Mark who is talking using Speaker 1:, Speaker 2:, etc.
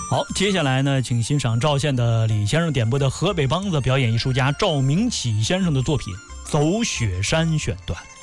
Speaker 1: 好，接下来呢，请欣赏赵宪的李先生点播的河北梆子表演艺术家赵明启先生的作品《走雪山》选段。